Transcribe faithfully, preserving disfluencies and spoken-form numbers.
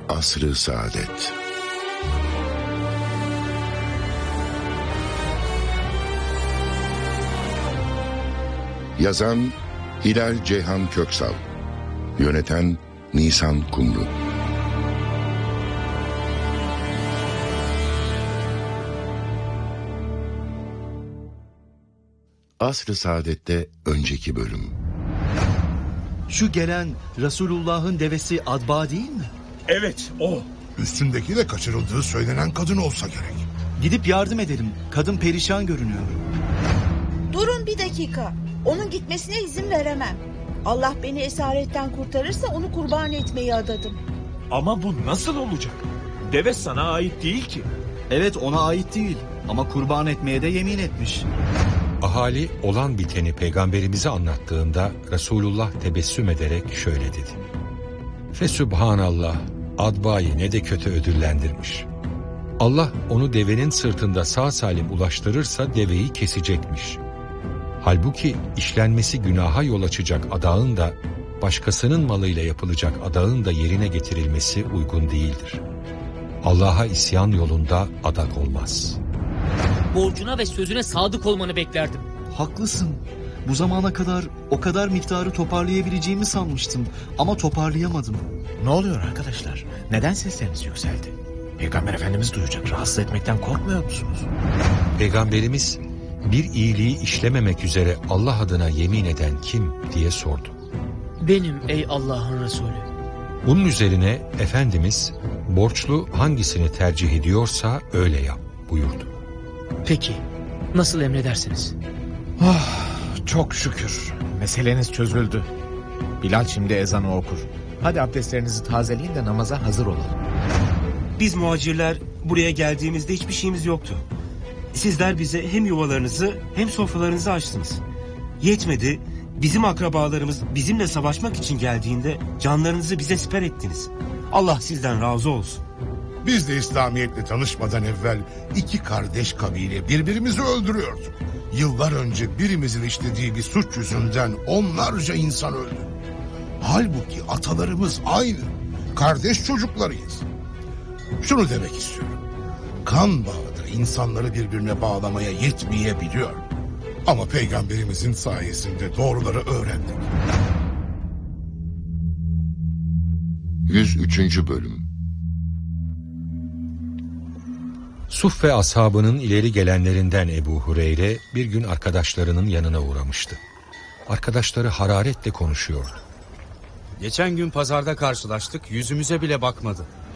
Asr-ı Saadet. Yazan Hilal Ceyhan Köksal, yöneten Nisan Kumru. Asr-ı Saadet'te önceki bölüm. Şu gelen Resulullah'ın devesi Adba değil mi? Evet, o. Üstündeki de kaçırıldığı söylenen kadın olsa gerek. Gidip yardım edelim. Kadın perişan görünüyor. Durun bir dakika. Onun gitmesine izin veremem. Allah beni esaretten kurtarırsa onu kurban etmeyi adadım. Ama bu nasıl olacak? Deve sana ait değil ki. Evet, ona ait değil. Ama kurban etmeye de yemin etmiş. Ahali olan biteni peygamberimize anlattığında Resulullah tebessüm ederek şöyle dedi. Fesübhanallah, Adba'yı ne de kötü ödüllendirmiş. Allah onu devenin sırtında sağ salim ulaştırırsa deveyi kesecekmiş. Halbuki işlenmesi günaha yol açacak adağın da başkasının malıyla yapılacak adağın da yerine getirilmesi uygun değildir. Allah'a isyan yolunda adak olmaz. Borcuna ve sözüne sadık olmanı beklerdim. Haklısın. Bu zamana kadar o kadar miktarı toparlayabileceğimi sanmıştım. Ama toparlayamadım. Ne oluyor arkadaşlar? Neden sesleriniz yükseldi? Peygamber Efendimiz duyacak. Rahatsız etmekten korkmuyor musunuz? Peygamberimiz bir iyiliği işlememek üzere Allah adına yemin eden kim diye sordu. Benim ey Allah'ın Resulü. Bunun üzerine Efendimiz borçlu hangisini tercih ediyorsa öyle yap buyurdu. Peki, nasıl emredersiniz? Oh, çok şükür. Meseleniz çözüldü. Bilal şimdi ezanı okur. Hadi abdestlerinizi tazeleyin de namaza hazır olalım. Biz muhacirler buraya geldiğimizde hiçbir şeyimiz yoktu. Sizler bize hem yuvalarınızı hem sofralarınızı açtınız. Yetmedi, bizim akrabalarımız bizimle savaşmak için geldiğinde canlarınızı bize siper ettiniz. Allah sizden razı olsun. Biz de İslamiyetle tanışmadan evvel iki kardeş kabile birbirimizi öldürüyorduk. Yıllar önce birimizin işlediği bir suç yüzünden onlarca insan öldü. Halbuki atalarımız aynı. Kardeş çocuklarıyız. Şunu demek istiyorum. Kan bağı da insanları birbirine bağlamaya yetmeyebiliyor. Ama peygamberimizin sayesinde doğruları öğrendik. yüz üçüncü bölüm. Suffe ashabının ileri gelenlerinden Ebu Hureyre bir gün arkadaşlarının yanına uğramıştı. Arkadaşları hararetle konuşuyordu. Geçen gün pazarda karşılaştık, yüzümüze bile bakmadı.